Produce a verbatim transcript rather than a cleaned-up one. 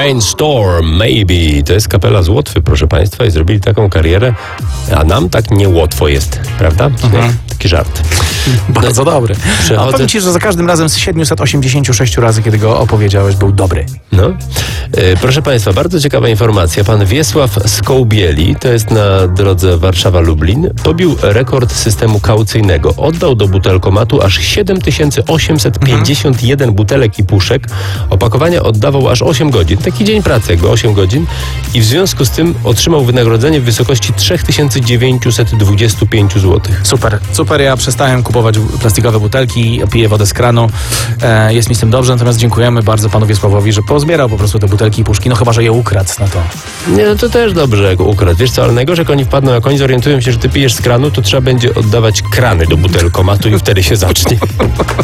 Rainstorm, Maybe. To jest kapela z Łotwy, proszę państwa, i zrobili taką karierę, a nam tak nie łatwo jest, prawda? Mhm. Taki żart. Bardzo No, dobry. przechodzę- A powiem ci, że za każdym razem z siedmiuset osiemdziesięciu sześciu razy, kiedy go opowiedziałeś, był dobry. No. E, proszę państwa, bardzo ciekawa informacja. Pan Wiesław Skołbieli, to jest na drodze Warszawa-Lublin, pobił rekord systemu kaucyjnego. Oddał do butelkomatu aż siedem tysięcy osiemset pięćdziesiąt jeden butelek i puszek. Opakowania oddawał aż osiem godzin. Taki dzień pracy, jakby osiem godzin. I w związku z tym otrzymał wynagrodzenie w wysokości trzy tysiące dziewięćset dwadzieścia pięć złotych. Super, super. Ja przestałem kupować plastikowe butelki, piję wodę z kranu. E, jest mi z tym dobrze, natomiast dziękujemy bardzo panu Wiesławowi, że pozbierał po prostu te butelki i puszki, no chyba, że je ukradł na to. Nie, no to też dobrze, jak ukradł. Wiesz co, ale najgorzej, jak oni wpadną, jak oni zorientują się, że ty pijesz z kranu, to trzeba będzie oddawać krany do butelkomatu i wtedy się zacznie.